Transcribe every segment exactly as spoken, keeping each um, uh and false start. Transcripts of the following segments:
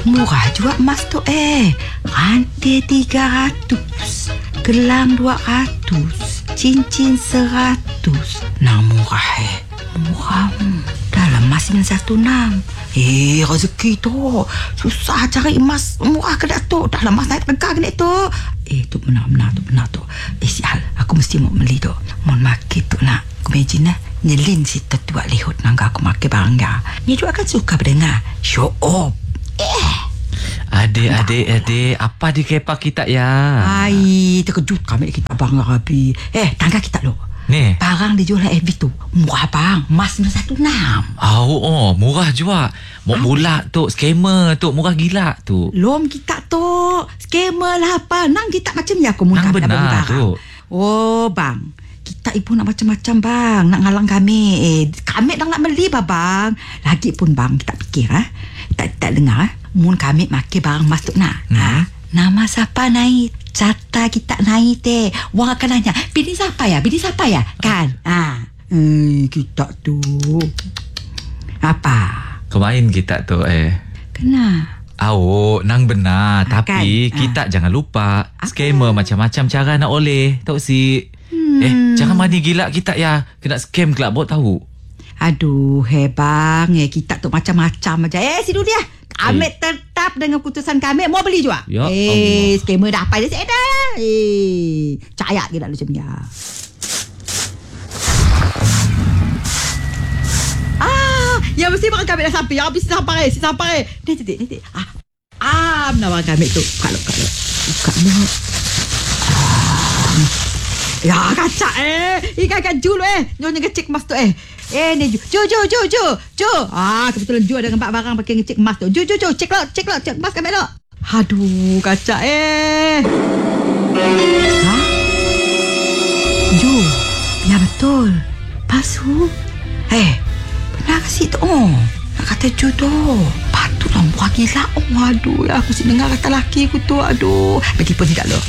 Murah juga emas tu eh. Rantai tiga ratus, gelang dua ratus, cincin seratus. Nah murah eh. Murah. Hmm. Dalam emas sembilan satu enam. Eh, rezeki tu. Susah cari emas murah ke Datuk. Dalam emas naik tegak ke tu. Eh, tu benar-benar tu benar tu. Eh, sial. Aku mesti mau beli tu. Mau makin tu nak. Aku imagine lah. Nyelin si tetua lihut nangga aku makan barang dia. Dia juga kan suka berdengar. Show off. Eh. Adik, adik, adik. Apa di kepak kita ya? Hai, terkejut kami kita bang Rabi. Eh, tangga kita lo. Ni. Barang dijual F B tu. Murah bang. Emas sembilan satu enam. Oh, oh, murah juga. Mau pula tu, scammer tu. Murah gila tu. Lom kita tu. Scammer lah apa. Nang kita macam ni aku muntah. Nang benar tu. Oh, bang. Kita ibu nak macam-macam bang. Nak ngalang kami. Eh, kami dah nak beli bah, bang. Lagi pun bang, kita fikir ha. Tak, tak dengar ha. Mun kami makan barang emas tu nak. Hmm. Ha? Nama siapa naik? Carta kita naik teh. Wang akan nanya, bini siapa ya? Bini siapa ya? Kan? Ha. Eh, kita tu. Apa? Kemain kita tu eh. Kena. Oh, nang benar. Ha, Tapi kan? kita ha. jangan lupa. Apa? Scammer macam-macam cara nak oleh. Tahu si. Hmm. Eh, jangan mani gila kita ya. Kena scam kelak buat tahu. Aduh, hebang. Eh, kita tu macam-macam aja. Eh, si dia. Kami eh. tetap dengan keputusan kami. Mau beli juga. Ya, eh, scammer dah apa dia saya dah. Eh, cayak gila macam ni. Ah, ya mesti barang kami dah sampai. Ya, mesti sampai. Si sampai. Ni, ni, ni. Ah, ah, mana barang kami tu. Buka, buka, buka. Buka, ah. Ya, kacak eh. Ikan-ikan Ju lu eh. Nyonya ngecek emas tu eh. Eh, ni Ju. Ju, Ju, Ju, Ju. Ju. Ah, kebetulan Ju ada nampak barang pakai ngecek emas tu. Ju, Ju, Ju. Cek lo, cek lo. Cek emas kami lo. Aduh, kacak eh. Ha? Ju. Ya, betul. Palsu. Eh, benar kasih tu. Oh, nak kata Ju tu. Patutlah buah gila. Oh, aduh. Aku si dengar kata laki aku tu. Aduh. Begipun tidak lo.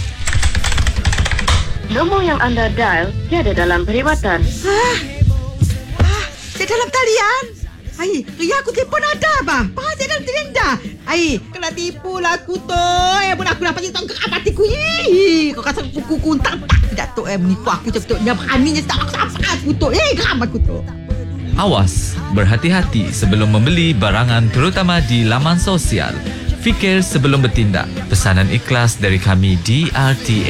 Nombor yang anda dial tiada dalam perkhidmatan. Hah? Ah, saya dalam talian. Ai, ria aku telefon ada bah. Pas saya dalam talian dah. Ai, kena tipu lah aku tu. Eh, pun aku dah pergi tong ke hatiku ni. Kau kata kuku kuntak tak Datuk eh menipu aku macam tu. Dia beraninya tak apa aku tu. Eh, geram aku tu. Awas, berhati-hati sebelum membeli barangan terutama di laman sosial. Fikir sebelum bertindak. Pesanan ikhlas dari kami D R T A.